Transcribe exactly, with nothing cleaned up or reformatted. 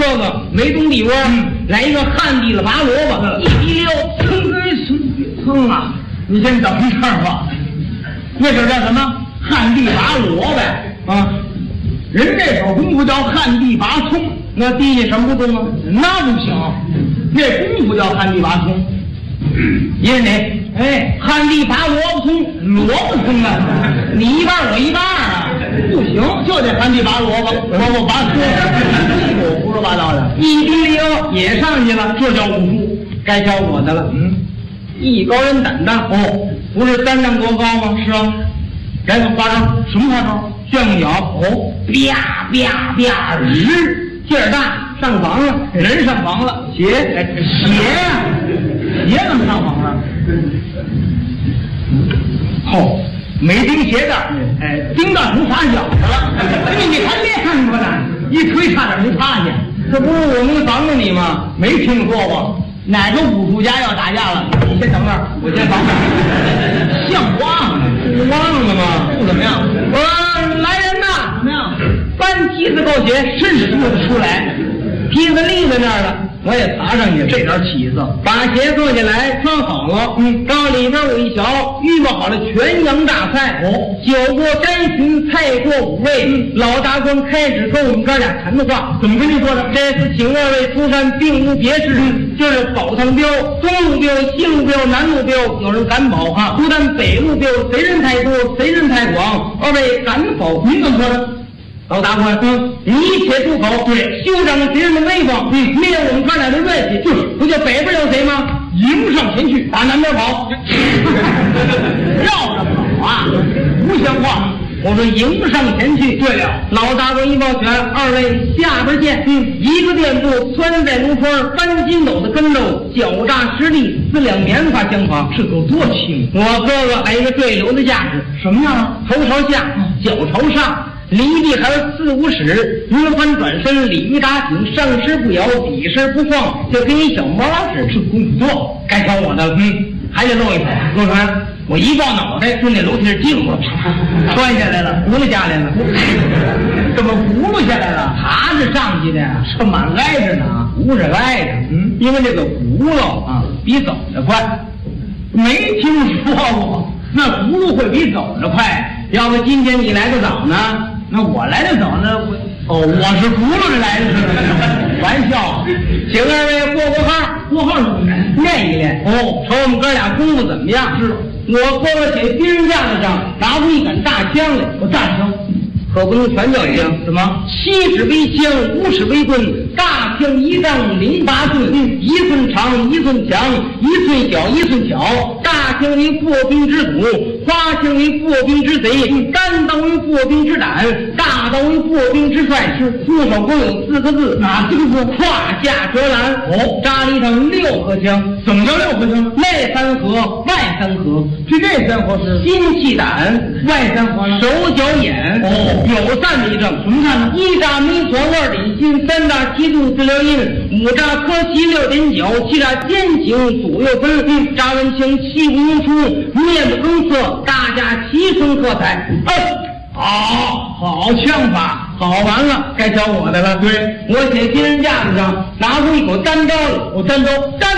个梅东地窝，嗯、来一个旱地的拔萝卜，一滴溜，蹭蹭蹭啊！ 你先等一下吧。那个叫什么？旱地拔萝卜啊！人这手功夫叫旱地拔葱， 那地下什么不种啊？ 那不行，那功夫叫旱地拔葱。 因为哪？哎，旱地拔萝卜葱， 萝卜葱啊！ 你一半我一半啊！ 不行，就得旱地拔萝卜，萝卜拔葱，我胡说八道的。 一滴溜也上去了， 这叫武术， 该教我的了。 嗯， 艺高人胆大哦， 不是三丈多高吗？ 是啊，来个花招，什么花招？ 旋木脚哦， 啪啪啪，日劲儿大，上房了，人上房了， 鞋鞋呀，鞋怎么上房了？哦，没钉鞋带，哎，钉到成擦脚去了。你你还别看多难，一推差点没趴下。 这不是我们的房子里吗？ 没听说过。哪个武术家要打架了？你先等那儿，我先防。像话吗？ 忘了吗？ 不怎么样。 呃，来人呐！ 怎么样？ 搬梯子够鞋， 伸手就出来。 梯子立在那儿了，我也爬上去， 这点起子， 把鞋坐下来，穿好了。嗯，到里边我一瞧，预备好了全羊大菜。 哦， 酒过沾裙，菜过五味。嗯，老大官开始跟我们哥俩谈的话， 怎么跟你说的？ 这次请二位出山，并无别事，嗯、就是保堂镖、东路镖、西路镖、南路镖，有人敢保哈。不但北路镖贼人太多，贼人太广，二位敢否？ 您怎么说的？ 老大官，嗯，你且出口，对，休长敌人的威风，嗯，灭我们哥俩的锐气，就是，不就北边有谁吗？ 迎上前去， 打南边跑， 绕着跑啊，不像话。 我说迎上前去。 对了， 老大官一抱拳，二位下边见。嗯，一个垫步窜在炉窗，翻筋斗的跟斗，脚扎实地，四两棉花相仿， 这够多轻。 我哥哥还有一个坠流的架势， 什么样啊？ 头朝下，脚朝上。离地还有四五尺，轮番转身，鲤鱼打挺，上身不摇，底身不晃，就跟一小猫似的。 这功夫多， 该瞧我的了。嗯，还得露一手。露出来，我一抱脑袋，顺那楼梯儿进过去，摔下来了，轱辘下来了。 怎么轱辘下来了？ 爬着上去的呀， 这蛮挨着呢。 不是挨着，嗯，因为这个轱辘啊比走得快。 没听说过，那轱辘会比走得快。 要不今天你来的早呢？ 那我来的早呢，我哦，我是轱辘着来的，玩笑。 请二位过过号， 过号怎么来？ 练一练哦，瞅我们哥俩功夫怎么样？ 是， 我哥哥在兵刃架子上拿出一杆大枪来， 我大枪可不能全叫枪。 怎么？ 七尺为枪，五尺为棍，大枪一丈零八寸，一寸长，一寸强，一寸小，一寸巧。大枪为破兵之土，花枪为破兵之贼，单刀为破兵之胆，大刀为破兵之帅。是护手共有四个字， 哪四个字？ 胯下折拦。 哦， 扎了一场六合枪。 怎么叫六合枪？ 内三合，外三合。 这内三合是心气胆， 外三合呢？ 手脚眼。 哦。 有散为证， 什么散呢？ 一扎眉锁，二点心，三扎七度四撩阴，五扎磕膝，六点脚，七扎肩颈，左右分。嗯，扎完情，气不盈出，面不更色，大家齐声喝彩。哎， 好，好枪法， 好完了，该瞧我的了。 对， 我写兵刃架子上拿出一口单刀来， 我单刀单。